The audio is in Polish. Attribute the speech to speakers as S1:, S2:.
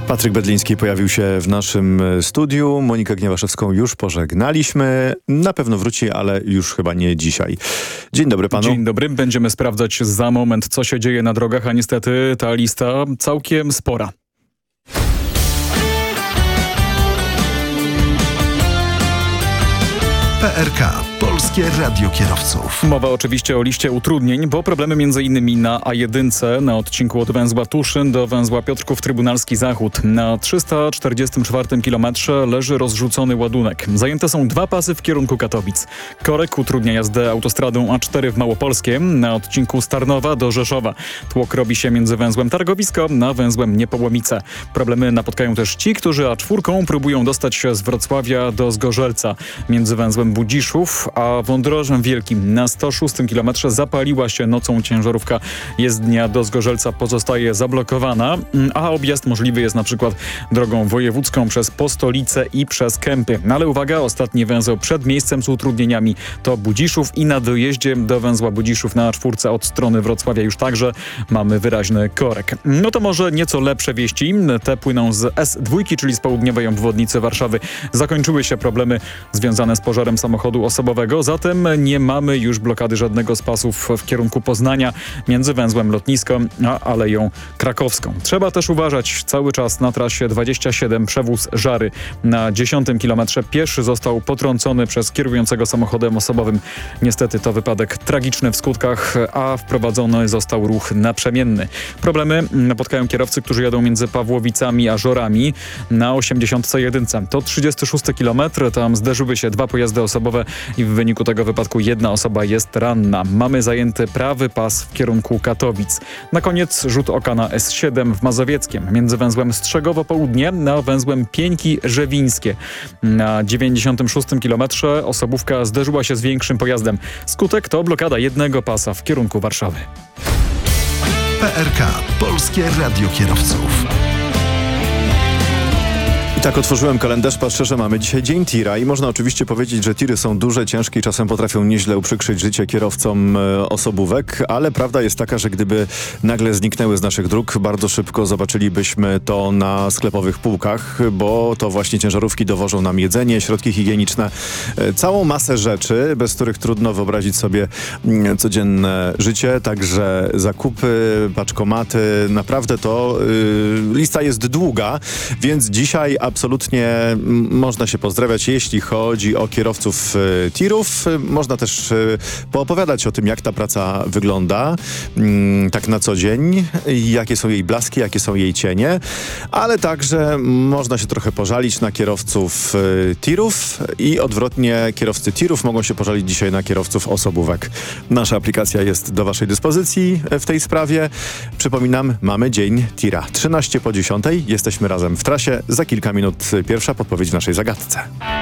S1: Patryk Bedliński pojawił się w naszym studiu. Monikę Gniewaszewską już pożegnaliśmy. Na pewno wróci, ale już chyba nie dzisiaj. Dzień dobry panu.
S2: Dzień dobry. Będziemy sprawdzać za moment, co się dzieje na drogach, a niestety ta lista całkiem spora.
S3: PRK. Polskie Radio Kierowców.
S2: Mowa oczywiście o liście utrudnień, bo problemy m.in. na A1 na odcinku od węzła Tuszyn do węzła Piotrków Trybunalski Zachód. Na 344 kilometrze leży rozrzucony ładunek. Zajęte są 2 pasy w kierunku Katowic. Korek utrudnia jazdę autostradą A4 w Małopolskiem na odcinku Starnowa do Rzeszowa. Tłok robi się między węzłem Targowisko na węzłem Niepołomice. Problemy napotkają też ci, którzy A4 próbują dostać się z Wrocławia do Zgorzelca. Między węzłem Budziszów a Wądrożem Wielkim na 106 km zapaliła się nocą ciężarówka. Jezdnia do Zgorzelca pozostaje zablokowana, a objazd możliwy jest na przykład drogą wojewódzką przez Postolicę i przez Kępy. No ale uwaga, ostatni węzeł przed miejscem z utrudnieniami to Budziszów i na dojeździe do węzła Budziszów na A4 od strony Wrocławia już także mamy wyraźny korek. No to może nieco lepsze wieści. Te płyną z S2, czyli z południowej obwodnicy Warszawy. Zakończyły się problemy związane z pożarem samochodu osobowego, zatem nie mamy już blokady żadnego z pasów w kierunku Poznania między węzłem Lotnisko a Aleją Krakowską. Trzeba też uważać cały czas na trasie 27 przewóz Żary. Na 10 kilometrze pieszy został potrącony przez kierującego samochodem osobowym. Niestety to wypadek tragiczny w skutkach, a wprowadzony został ruch naprzemienny. Problemy napotkają kierowcy, którzy jadą między Pawłowicami a Żorami na 81. To 36 kilometr, tam zderzyły się 2 pojazdy osobowe i w wyniku tego wypadku 1 osoba jest ranna. Mamy zajęty prawy pas w kierunku Katowic. Na koniec rzut oka na S7 w Mazowieckiem. Między węzłem Strzegowo Południe a węzłem Pieńki Żewińskie. Na 96 kilometrze osobówka zderzyła się z większym pojazdem. Skutek to blokada 1 pasa w kierunku Warszawy.
S3: PRK. Polskie Radio Kierowców.
S1: I tak otworzyłem kalendarz, patrzę, że mamy dzisiaj Dzień Tira i można oczywiście powiedzieć, że tiry są duże, ciężkie i czasem potrafią nieźle uprzykrzyć życie kierowcom osobówek, ale prawda jest taka, że gdyby nagle zniknęły z naszych dróg, bardzo szybko zobaczylibyśmy to na sklepowych półkach, bo to właśnie ciężarówki dowożą nam jedzenie, środki higieniczne, całą masę rzeczy, bez których trudno wyobrazić sobie codzienne życie, także zakupy, paczkomaty, naprawdę to lista jest długa, więc dzisiaj absolutnie można się pozdrawiać, jeśli chodzi o kierowców tirów. Można też poopowiadać o tym, jak ta praca wygląda tak na co dzień, jakie są jej blaski, jakie są jej cienie, ale także można się trochę pożalić na kierowców tirów i odwrotnie kierowcy tirów mogą się pożalić dzisiaj na kierowców osobówek. Nasza aplikacja jest do waszej dyspozycji w tej sprawie. Przypominam, mamy Dzień Tira. 13 po 10. Jesteśmy razem w trasie. Za kilka minut pierwsza podpowiedź w naszej zagadce.